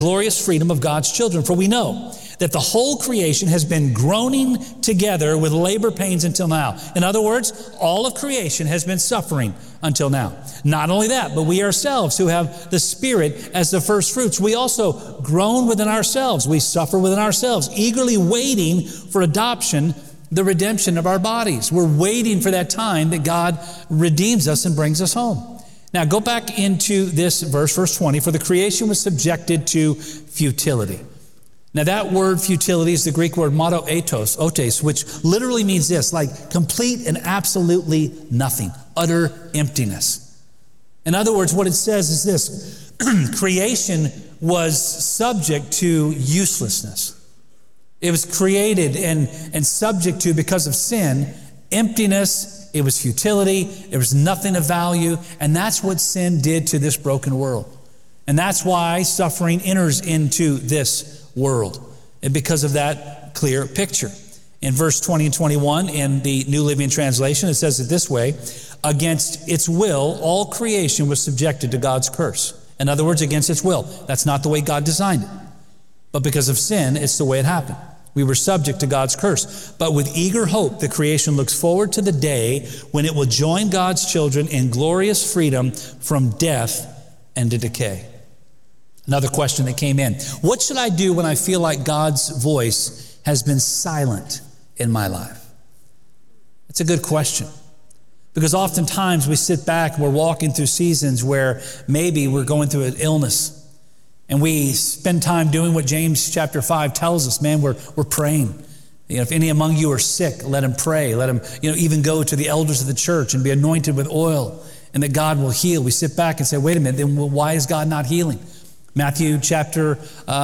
glorious freedom of God's children. For we know that the whole creation has been groaning together with labor pains until now. In other words, all of creation has been suffering until now. Not only that, but we ourselves who have the Spirit as the first fruits, we also groan within ourselves. We suffer within ourselves, eagerly waiting for adoption, the redemption of our bodies. We're waiting for that time that God redeems us and brings us home. Now go back into this verse 20. For the creation was subjected to futility. Now that word futility is the Greek word otes, which literally means this, like complete and absolutely nothing, utter emptiness. In other words, what it says is this, creation was subject to uselessness. It was created and subject to, because of sin, emptiness. It was futility. There was nothing of value. And that's what sin did to this broken world. And that's why suffering enters into this world. And because of that clear picture. In verse 20 and 21 in the New Living Translation, it says it this way, against its will, all creation was subjected to God's curse. In other words, against its will. That's not the way God designed it. But because of sin, it's the way it happened. We were subject to God's curse. But with eager hope, the creation looks forward to the day when it will join God's children in glorious freedom from death and to decay. Another question that came in. What should I do when I feel like God's voice has been silent in my life? It's a good question. Because oftentimes we sit back and we're walking through seasons where maybe we're going through an illness. And we spend time doing what James chapter 5 tells us. Man, we're praying. If any among you are sick, let him pray. Let him, even go to the elders of the church and be anointed with oil, and that God will heal. We sit back and say, wait a minute, then why is God not healing? Matthew chapter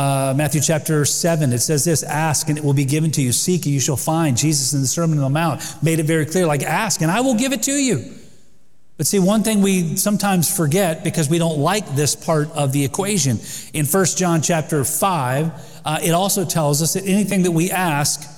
7, it says this, ask and it will be given to you. Seek and you shall find. Jesus in the Sermon on the Mount made it very clear, like ask and I will give it to you. But see, one thing we sometimes forget because we don't like this part of the equation. In 1 John chapter 5, it also tells us that anything that we ask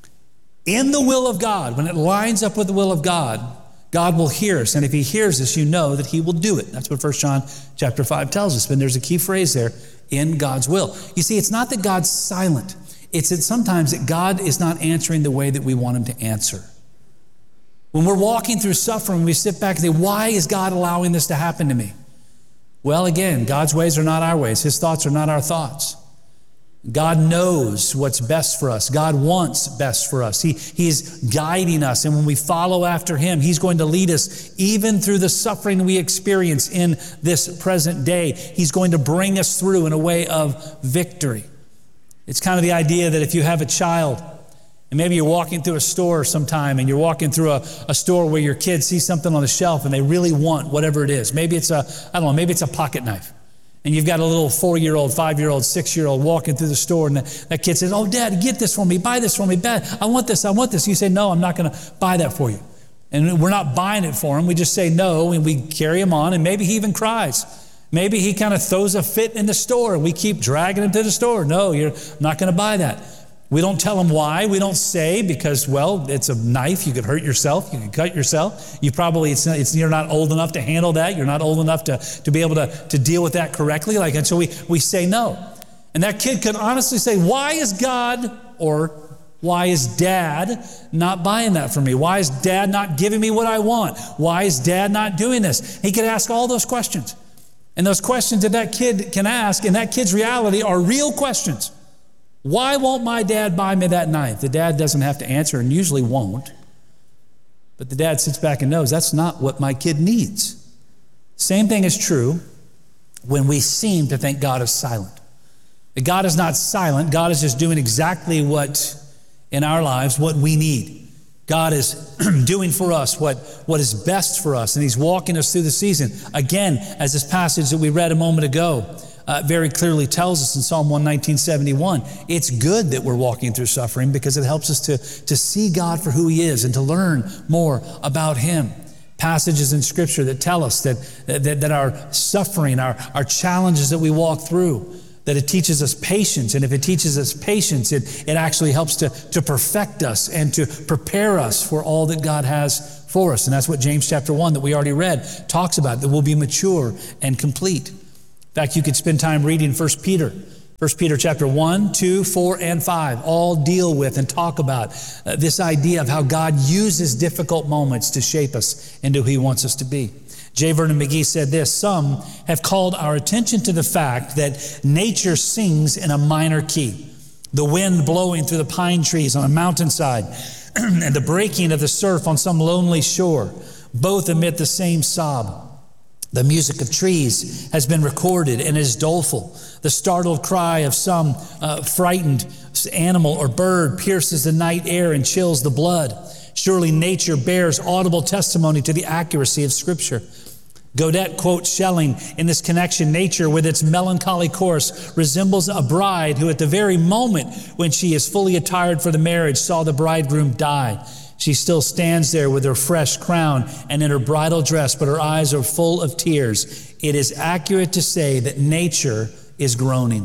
in the will of God, when it lines up with the will of God, God will hear us. And if he hears us, you know that he will do it. That's what 1 John chapter 5 tells us. But there's a key phrase there, in God's will. You see, it's not that God's silent. It's that sometimes that God is not answering the way that we want him to answer. When we're walking through suffering, we sit back and say, why is God allowing this to happen to me? Well, again, God's ways are not our ways. His thoughts are not our thoughts. God knows what's best for us. God wants best for us. He's guiding us. And when we follow after him, he's going to lead us even through the suffering we experience in this present day. He's going to bring us through in a way of victory. It's kind of the idea that if you have a child, and maybe you're walking through a store sometime and you're walking through a store where your kids see something on the shelf and they really want whatever it is. Maybe it's maybe it's a pocket knife. And you've got a little 4-year-old, 5-year-old, 6-year-old walking through the store and that kid says, oh, Dad, get this for me, buy this for me, Dad, I want this. You say, no, I'm not going to buy that for you. And we're not buying it for him. We just say no and we carry him on and maybe he even cries. Maybe he kind of throws a fit in the store and we keep dragging him to the store. No, you're not going to buy that. We don't tell them why. We don't say because, well, it's a knife. You could hurt yourself. You could cut yourself. You're not old enough to handle that. You're not old enough to be able to deal with that correctly. And so we say no. And that kid could honestly say, why is God or why is Dad not buying that for me? Why is Dad not giving me what I want? Why is Dad not doing this? He could ask all those questions. And those questions that kid can ask in that kid's reality are real questions. Why won't my dad buy me that knife? The dad doesn't have to answer and usually won't. But the dad sits back and knows that's not what my kid needs. Same thing is true when we seem to think God is silent. That God is not silent. God is just doing exactly what in our lives, what we need. God is doing for us what is best for us. And he's walking us through the season. Again, as this passage that we read a moment ago, very clearly tells us in Psalm 119:71, it's good that we're walking through suffering because it helps us to see God for who he is and to learn more about him. Passages in Scripture that tell us that our suffering, our challenges that we walk through, that it teaches us patience. And if it teaches us patience, it actually helps to perfect us and to prepare us for all that God has for us. And that's what James chapter 1 that we already read talks about, that we'll be mature and complete. In fact, you could spend time reading 1 Peter 1 Peter chapter 1, 2, 4, and 5 all deal with and talk about this idea of how God uses difficult moments to shape us into who He wants us to be. J. Vernon McGee said this: some have called our attention to the fact that nature sings in a minor key. The wind blowing through the pine trees on a mountainside and the breaking of the surf on some lonely shore both emit the same sob. The music of trees has been recorded and is doleful. The startled cry of some frightened animal or bird pierces the night air and chills the blood. Surely nature bears audible testimony to the accuracy of Scripture. Godet quotes Schelling in this connection: nature with its melancholy chorus resembles a bride who at the very moment when she is fully attired for the marriage saw the bridegroom die. She still stands there with her fresh crown and in her bridal dress, but her eyes are full of tears. It is accurate to say that nature is groaning.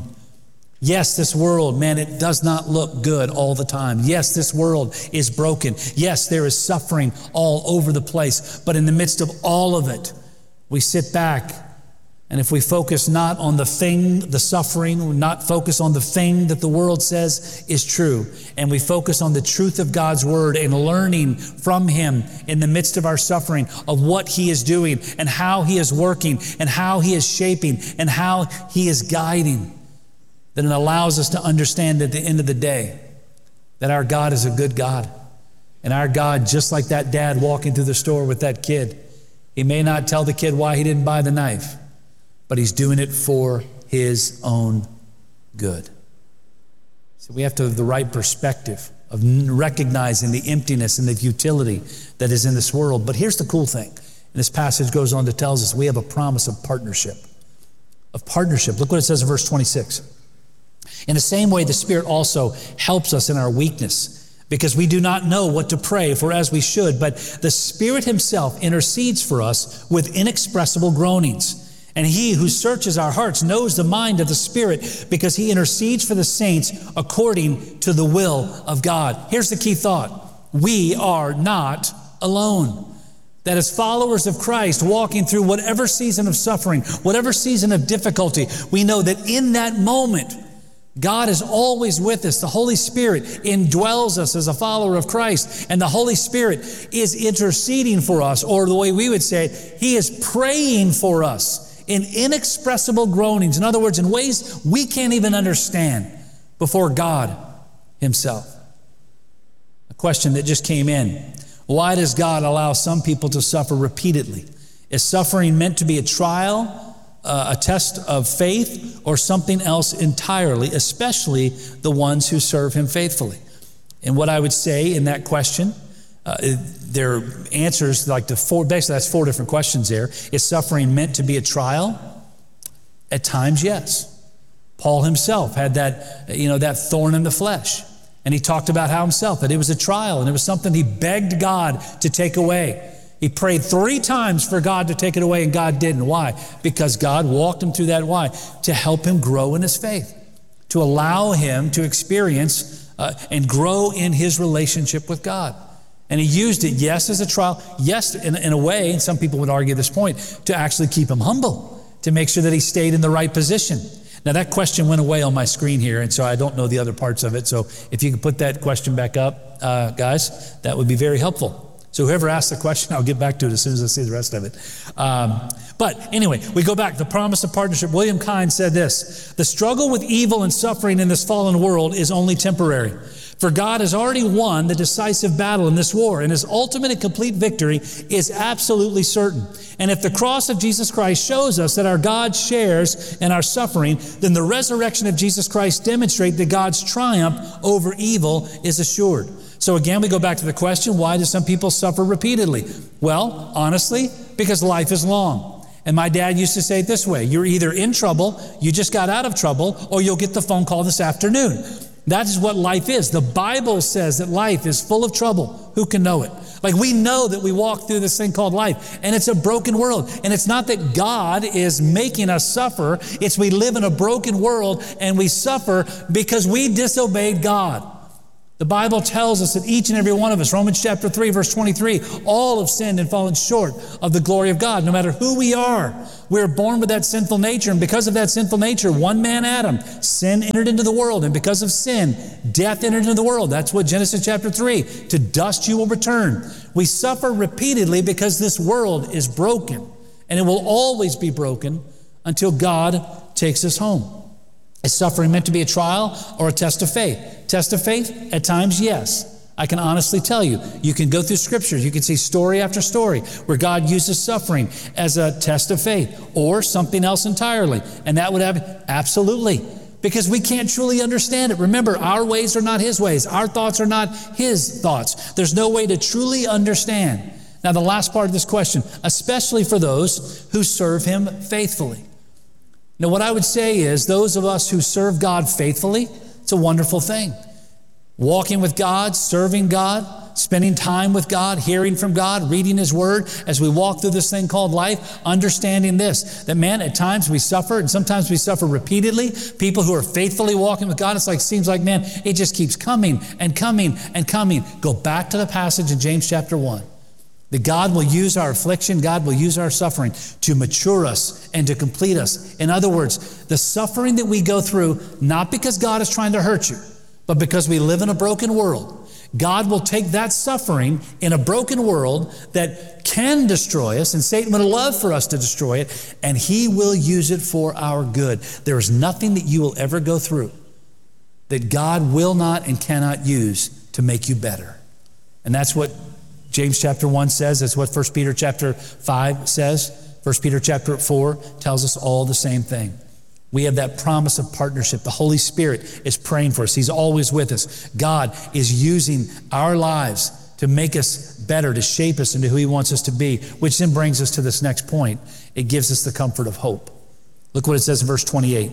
Yes, this world, man, it does not look good all the time. Yes, this world is broken. Yes, there is suffering all over the place. But in the midst of all of it, we sit back, and if we focus not on the thing, the suffering, not focus on the thing that the world says is true, and we focus on the truth of God's word and learning from Him in the midst of our suffering of what He is doing and how He is working and how He is shaping and how He is guiding, then it allows us to understand at the end of the day that our God is a good God. And our God, just like that dad walking through the store with that kid, He may not tell the kid why he didn't buy the knife, but He's doing it for His own good. So we have to have the right perspective of recognizing the emptiness and the futility that is in this world. But here's the cool thing. And this passage goes on to tell us we have a promise of partnership. Of partnership. Look what it says in verse 26. In the same way, the Spirit also helps us in our weakness, because we do not know what to pray for as we should, but the Spirit Himself intercedes for us with inexpressible groanings. And He who searches our hearts knows the mind of the Spirit, because He intercedes for the saints according to the will of God. Here's the key thought. We are not alone. That as followers of Christ, walking through whatever season of suffering, whatever season of difficulty, we know that in that moment, God is always with us. The Holy Spirit indwells us as a follower of Christ, and the Holy Spirit is interceding for us, or the way we would say it, He is praying for us in inexpressible groanings. In other words, in ways we can't even understand before God Himself. A question that just came in: why does God allow some people to suffer repeatedly? Is suffering meant to be a trial, a test of faith, or something else entirely, especially the ones who serve Him faithfully? And what I would say in that question, there are answers like basically that's four different questions there. Is suffering meant to be a trial? At times, yes. Paul himself had that thorn in the flesh. And he talked about how himself, that it was a trial and it was something he begged God to take away. He prayed 3 times for God to take it away, and God didn't. Why? Because God walked him through that. Why? To help him grow in his faith, to allow him to experience and grow in his relationship with God. And he used it, yes, as a trial, yes, in a way, and some people would argue this point, to actually keep him humble, to make sure that he stayed in the right position. Now, that question went away on my screen here, and so I don't know the other parts of it. So if you could put that question back up, guys, that would be very helpful. So whoever asked the question, I'll get back to it as soon as I see the rest of it. But anyway, we go back. The promise of partnership. William Kind said this: the struggle with evil and suffering in this fallen world is only temporary. For God has already won the decisive battle in this war, and His ultimate and complete victory is absolutely certain. And if the cross of Jesus Christ shows us that our God shares in our suffering, then the resurrection of Jesus Christ demonstrates that God's triumph over evil is assured. So again, we go back to the question, why do some people suffer repeatedly? Well, honestly, because life is long. And my dad used to say it this way: you're either in trouble, you just got out of trouble, or you'll get the phone call this afternoon. That is what life is. The Bible says that life is full of trouble. Who can know it? Like, we know that we walk through this thing called life, and it's a broken world. And it's not that God is making us suffer. It's we live in a broken world, and we suffer because we disobeyed God. The Bible tells us that each and every one of us, Romans chapter 3, verse 23, all have sinned and fallen short of the glory of God. No matter who we are, we're born with that sinful nature. And because of that sinful nature, one man, Adam, sin entered into the world. And because of sin, death entered into the world. That's what Genesis chapter 3, to dust you will return. We suffer repeatedly because this world is broken. And it will always be broken until God takes us home. Is suffering meant to be a trial or a test of faith? Test of faith? At times, yes. I can honestly tell you, you can go through scriptures, you can see story after story where God uses suffering as a test of faith or something else entirely. And that would happen? Absolutely. Because we can't truly understand it. Remember, our ways are not His ways. Our thoughts are not His thoughts. There's no way to truly understand. Now, the last part of this question, especially for those who serve Him faithfully. Now, what I would say is those of us who serve God faithfully, it's a wonderful thing. Walking with God, serving God, spending time with God, hearing from God, reading His Word as we walk through this thing called life, understanding this, that man, at times we suffer, and sometimes we suffer repeatedly. People who are faithfully walking with God, seems like, man, it just keeps coming and coming and coming. Go back to the passage in James chapter 1. That God will use our affliction, God will use our suffering to mature us and to complete us. In other words, the suffering that we go through, not because God is trying to hurt you, but because we live in a broken world. God will take that suffering in a broken world that can destroy us, and Satan would love for us to destroy it, and he will use it for our good. There is nothing that you will ever go through that God will not and cannot use to make you better. And that's what James chapter 1 says. That's what 1 Peter chapter 5 says. 1 Peter chapter 4 tells us all the same thing. We have that promise of partnership. The Holy Spirit is praying for us. He's always with us. God is using our lives to make us better, to shape us into who He wants us to be, which then brings us to this next point. It gives us the comfort of hope. Look what it says in verse 28.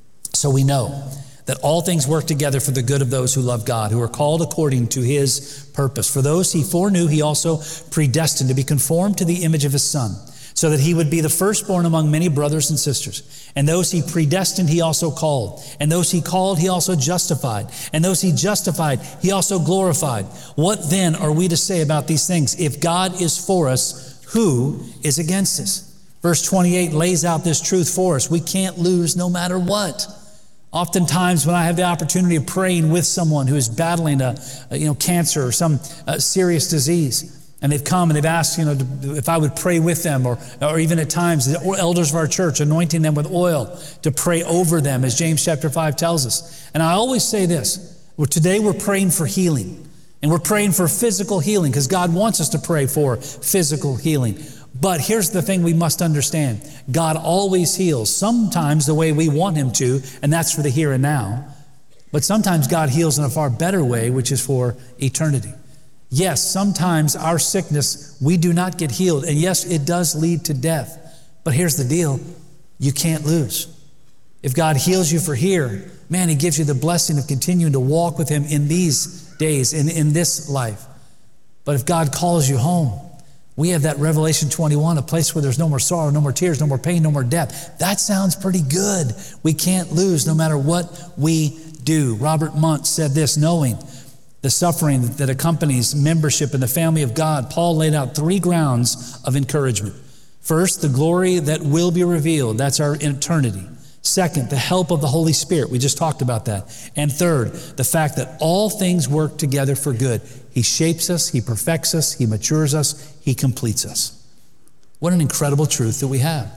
So we know that all things work together for the good of those who love God, who are called according to His purpose. For those He foreknew, He also predestined to be conformed to the image of His Son, so that He would be the firstborn among many brothers and sisters. And those He predestined, He also called. And those He called, He also justified. And those He justified, He also glorified. What then are we to say about these things? If God is for us, who is against us? Verse 28 lays out this truth for us. We can't lose no matter what. Oftentimes when I have the opportunity of praying with someone who is battling cancer or some serious disease, and they've come and they've asked, if I would pray with them, or even at times the elders of our church anointing them with oil to pray over them, as James chapter 5 tells us. And I always say this, today we're praying for healing, and we're praying for physical healing because God wants us to pray for physical healing. But here's the thing we must understand. God always heals, sometimes the way we want Him to, and that's for the here and now. But sometimes God heals in a far better way, which is for eternity. Yes, sometimes our sickness, we do not get healed. And yes, it does lead to death. But here's the deal. You can't lose. If God heals you for here, man, He gives you the blessing of continuing to walk with Him in these days, in this life. But if God calls you home, we have that Revelation 21, a place where there's no more sorrow, no more tears, no more pain, no more death. That sounds pretty good. We can't lose no matter what we do. Robert Muntz said this, knowing the suffering that accompanies membership in the family of God, Paul laid out 3 grounds of encouragement. First, the glory that will be revealed. That's our eternity. Second, the help of the Holy Spirit. We just talked about that. And third, the fact that all things work together for good. He shapes us, He perfects us, He matures us, He completes us. What an incredible truth that we have.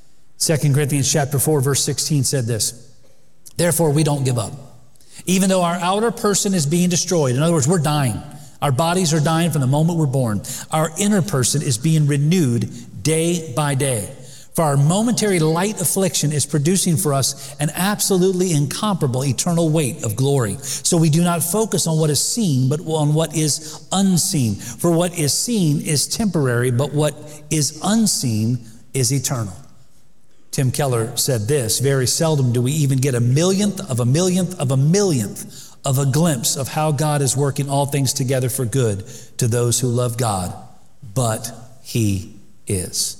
2 Corinthians chapter 4, verse 16 said this, therefore we don't give up. Even though our outer person is being destroyed, in other words, we're dying. Our bodies are dying from the moment we're born. Our inner person is being renewed day by day. For our momentary light affliction is producing for us an absolutely incomparable eternal weight of glory. So we do not focus on what is seen, but on what is unseen. For what is seen is temporary, but what is unseen is eternal. Tim Keller said this, very seldom do we even get a millionth of a millionth of a millionth of a glimpse of how God is working all things together for good to those who love God, but He is.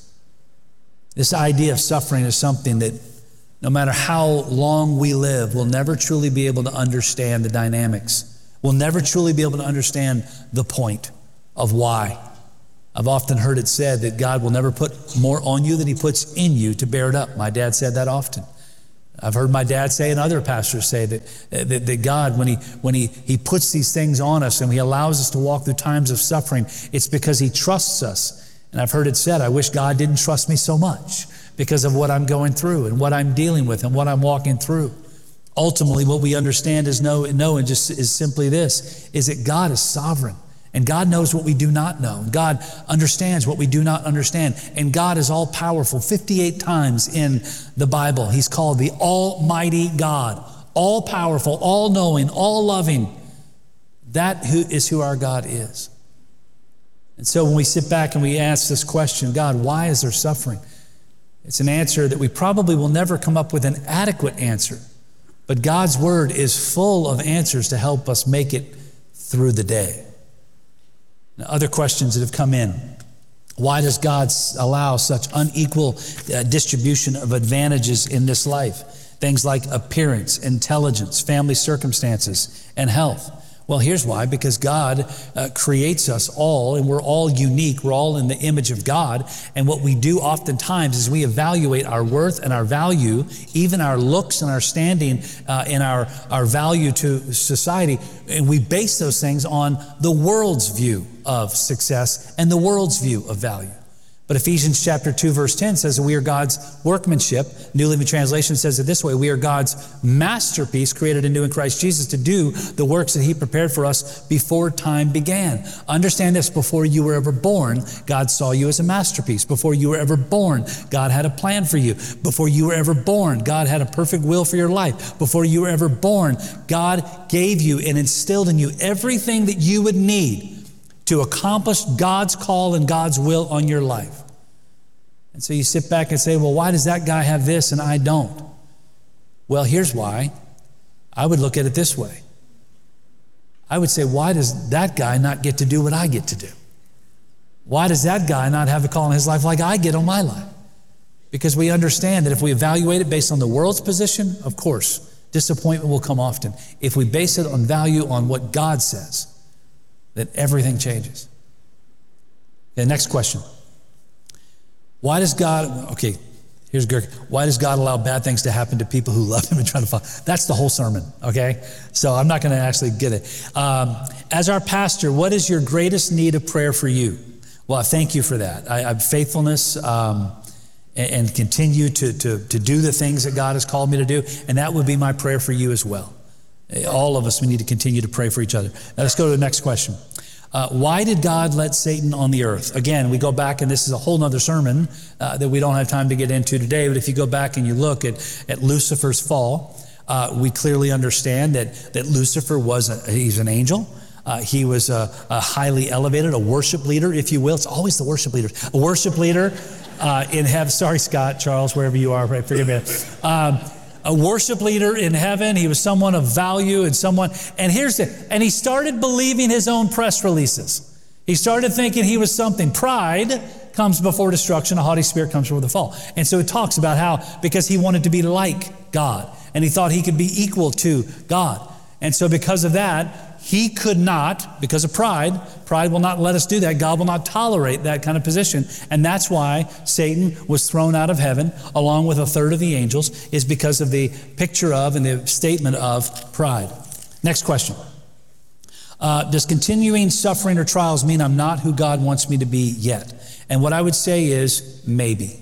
This idea of suffering is something that no matter how long we live, we'll never truly be able to understand the dynamics We'll never truly be able to understand the point of why. I've often heard it said that God will never put more on you than he puts in you to bear it up. My dad said that often. I've heard my dad say and other pastors say that God, when he puts these things on us and he allows us to walk through times of suffering, it's because he trusts us. And I've heard it said, I wish God didn't trust me so much because of what I'm going through and what I'm dealing with and what I'm walking through. Ultimately, what we understand is is simply this, is that God is sovereign. And God knows what we do not know. God understands what we do not understand. And God is all powerful. 58 times in the Bible, he's called the Almighty God. All powerful, all knowing, all loving. That is who our God is. And so when we sit back and we ask this question, God, why is there suffering? It's an answer that we probably will never come up with an adequate answer. But God's word is full of answers to help us make it through the day. Now, other questions that have come in. Why does God allow such unequal distribution of advantages in this life? Things like appearance, intelligence, family circumstances, and health. Well, here's why. Because God creates us all, and we're all unique. We're all in the image of God. And what we do oftentimes is we evaluate our worth and our value, even our looks and our standing in our value to society. And we base those things on the world's view of success and the world's view of value. But Ephesians chapter 2, verse 10 says that we are God's workmanship. New Living Translation says it this way: we are God's masterpiece, created anew in Christ Jesus to do the works that he prepared for us before time began. Understand this: before you were ever born, God saw you as a masterpiece. Before you were ever born, God had a plan for you. Before you were ever born, God had a perfect will for your life. Before you were ever born, God gave you and instilled in you everything that you would need to accomplish God's call and God's will on your life. And so you sit back and say, well, why does that guy have this and I don't? Well, here's why. I would look at it this way. I would say, why does that guy not get to do what I get to do? Why does that guy not have a call in his life like I get on my life? Because we understand that if we evaluate it based on the world's position, of course, disappointment will come often. If we base it on value on what God says, then everything changes. Okay, next question. Why does God, here's Greg. Why does God allow bad things to happen to people who love him and try to follow? That's the whole sermon, okay? So I'm not going to actually get it. As our pastor, what is your greatest need of prayer for you? Well, I thank you for that. I have faithfulness and continue to do the things that God has called me to do, and that would be my prayer for you as well. All of us, we need to continue to pray for each other. Now let's go to the next question. Why did God let Satan on the earth? Again, we go back, and this is a whole nother sermon that we don't have time to get into today, but if you go back and you look at Lucifer's fall, we clearly understand that Lucifer he's an angel. He was a highly elevated, a worship leader, if you will. It's always the worship leaders. A worship leader in heaven. Sorry, Scott, Charles, wherever you are, forgive me. A worship leader in heaven. He was someone of value and he started believing his own press releases. He started thinking he was something. Pride comes before destruction. A haughty spirit comes before the fall. And so it talks about how, because he wanted to be like God and he thought he could be equal to God. And so because of that, he could not, because of pride will not let us do that. God will not tolerate that kind of position. And that's why Satan was thrown out of heaven along with a third of the angels, is because of the picture of and the statement of pride. Next question. Does continuing suffering or trials mean I'm not who God wants me to be yet? And what I would say is maybe.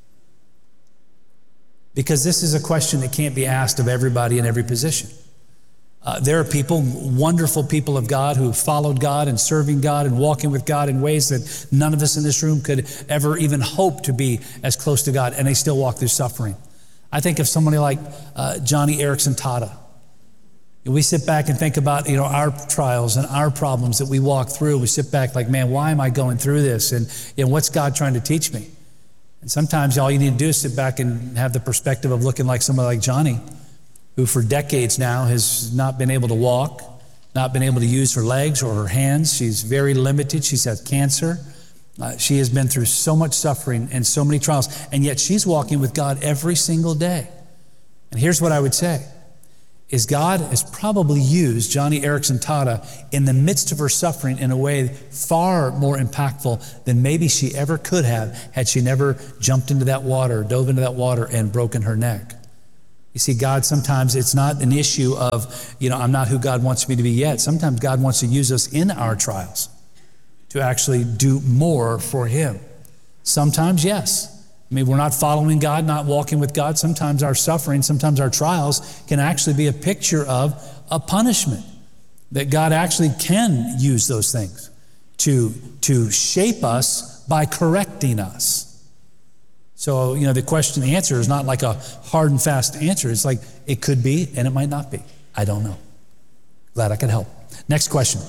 Because this is a question that can't be asked of everybody in every position. There are people, wonderful people of God, who followed God and serving God and walking with God in ways that none of us in this room could ever even hope to be as close to God, and they still walk through suffering. I think of somebody like Johnny Erickson Tata. We sit back and think about, our trials and our problems that we walk through. We sit back like, man, why am I going through this? And what's God trying to teach me? And sometimes all you need to do is sit back and have the perspective of looking like somebody like Johnny, who for decades now has not been able to walk, not been able to use her legs or her hands. She's very limited. She's had cancer. She has been through so much suffering and so many trials, and yet she's walking with God every single day. And here's what I would say. is God has probably used Johnny Erickson Tada in the midst of her suffering in a way far more impactful than maybe she ever could have had she never jumped into that water, dove into that water, and broken her neck. You see, God, sometimes it's not an issue of, I'm not who God wants me to be yet. Sometimes God wants to use us in our trials to actually do more for Him. Sometimes, yes. I mean, we're not following God, not walking with God. Sometimes our suffering, sometimes our trials can actually be a picture of a punishment, that God actually can use those things to shape us by correcting us. So, the answer is not like a hard and fast answer. It's like, it could be and it might not be. I don't know. Glad I could help. Next question.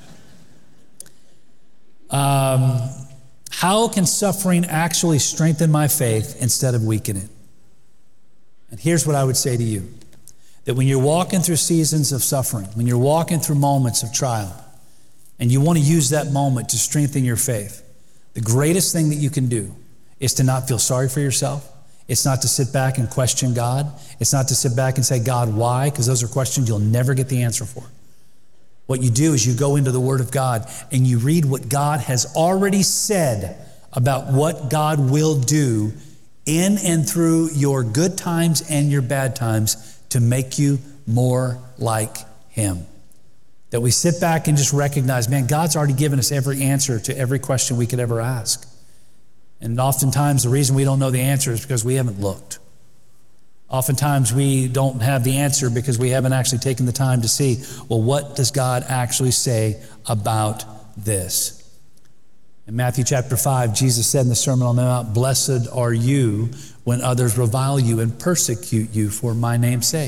How can suffering actually strengthen my faith instead of weaken it? And here's what I would say to you. That when you're walking through seasons of suffering, when you're walking through moments of trial, and you want to use that moment to strengthen your faith, the greatest thing that you can do is to not feel sorry for yourself. It's not to sit back and question God. It's not to sit back and say, God, why? Because those are questions you'll never get the answer for. What you do is you go into the Word of God and you read what God has already said about what God will do in and through your good times and your bad times to make you more like Him. That we sit back and just recognize, man, God's already given us every answer to every question we could ever ask. And oftentimes the reason we don't know the answer is because we haven't looked. Oftentimes we don't have the answer because we haven't actually taken the time to see, well, what does God actually say about this? In Matthew chapter 5, Jesus said in the Sermon on the Mount, blessed are you when others revile you and persecute you for my name's sake.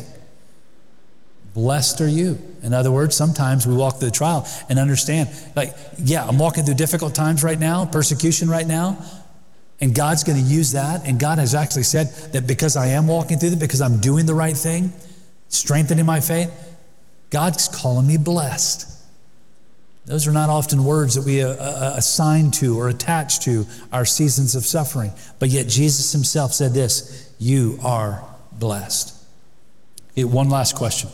Blessed are you. In other words, sometimes we walk through the trial and understand, I'm walking through difficult times right now, persecution right now, and God's going to use that. And God has actually said that because I am walking through it, because I'm doing the right thing, strengthening my faith, God's calling me blessed. Those are not often words that we assign to or attach to our seasons of suffering. But yet Jesus Himself said this, you are blessed. Okay, one last question.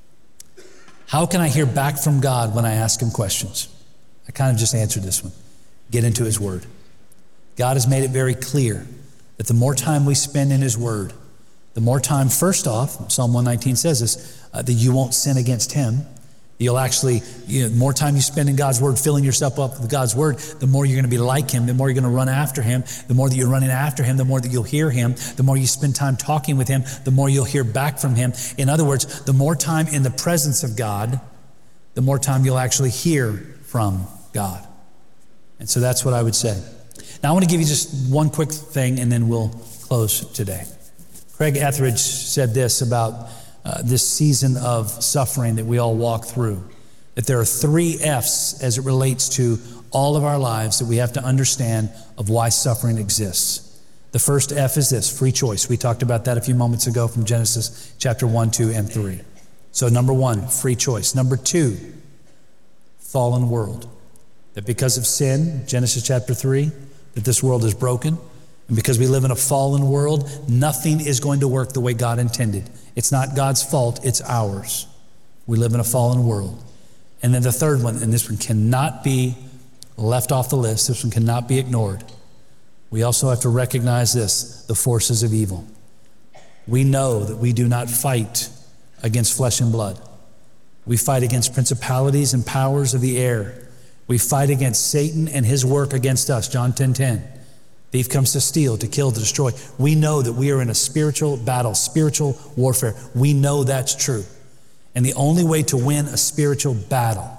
How can I hear back from God when I ask Him questions? I kind of just answered this one. Get into His Word. God has made it very clear that the more time we spend in His Word, the more time, first off, Psalm 119 says this, that you won't sin against Him. You'll actually, the more time you spend in God's Word, filling yourself up with God's Word, the more you're going to be like Him, the more you're going to run after Him, the more that you're running after Him, the more that you'll hear Him, the more you spend time talking with Him, the more you'll hear back from Him. In other words, the more time in the presence of God, the more time you'll actually hear from God. And so that's what I would say. Now I want to give you just one quick thing and then we'll close today. Craig Etheridge said this about this season of suffering that we all walk through, that there are 3 F's as it relates to all of our lives that we have to understand of why suffering exists. The first F is this, free choice. We talked about that a few moments ago from Genesis chapter 1, 2, and 3. So number 1, free choice. Number 2, fallen world. That because of sin, Genesis chapter 3, that this world is broken. And because we live in a fallen world, nothing is going to work the way God intended. It's not God's fault, it's ours. We live in a fallen world. And then the third one, and this one cannot be left off the list, this one cannot be ignored. We also have to recognize this, the forces of evil. We know that we do not fight against flesh and blood. We fight against principalities and powers of the air. We fight against Satan and his work against us, John 10:10. Thief comes to steal, to kill, to destroy. We know that we are in a spiritual battle, spiritual warfare. We know that's true. And the only way to win a spiritual battle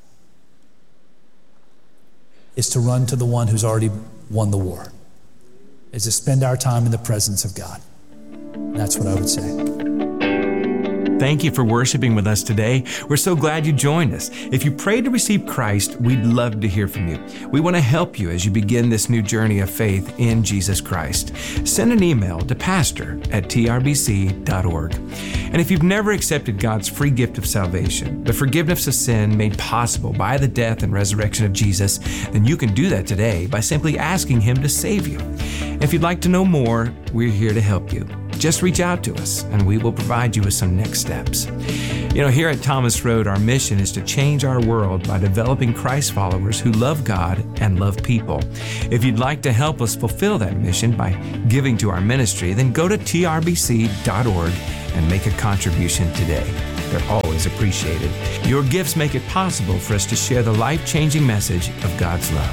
is to run to the one who's already won the war, is to spend our time in the presence of God. And that's what I would say. Thank you for worshiping with us today. We're so glad you joined us. If you prayed to receive Christ, we'd love to hear from you. We want to help you as you begin this new journey of faith in Jesus Christ. Send an email to pastor@trbc.org. And if you've never accepted God's free gift of salvation, the forgiveness of sin made possible by the death and resurrection of Jesus, then you can do that today by simply asking Him to save you. If you'd like to know more, we're here to help you. just reach out to us and we will provide you with some next steps. Here at Thomas Road, our mission is to change our world by developing Christ followers who love God and love people. If you'd like to help us fulfill that mission by giving to our ministry, then go to trbc.org and make a contribution today. They're always appreciated. Your gifts make it possible for us to share the life-changing message of God's love.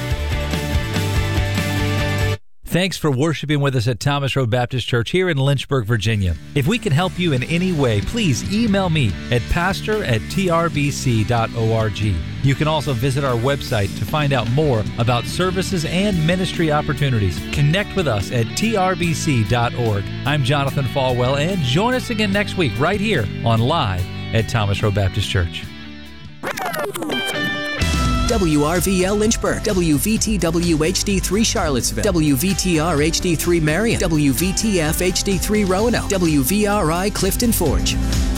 Thanks for worshiping with us at Thomas Road Baptist Church here in Lynchburg, Virginia. If we can help you in any way, please email me at pastor@trbc.org. You can also visit our website to find out more about services and ministry opportunities. Connect with us at trbc.org. I'm Jonathan Falwell, and join us again next week right here on Live at Thomas Road Baptist Church. WRVL Lynchburg, WVTW HD3 Charlottesville, WVTR HD3 Marion, WVTF HD3 Roanoke, WVRI Clifton Forge.